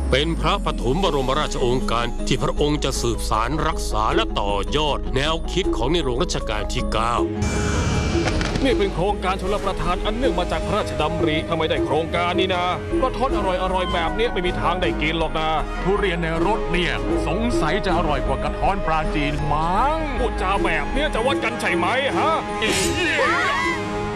เป็นพระปฐมบรมราชโองการที่พระองค์จะสืบสารรักษาและต่อยอดแนวคิดของในหลวงรัชกาลที่ 9 นี่เป็นโครงการชลประทานอันเนื่องมาจากพระราชดำริถ้าไม่ได้โครงการนี้นะก็ทอดอร่อยแบบนี้ไม่มีทางได้กินหรอกนะทุเรียนในรถเนี่ยสงสัยจะอร่อยกว่ากระท้อนปลาจีนมั้งพูดจาแบบนี้จะวัดกันใช่ไหมฮะ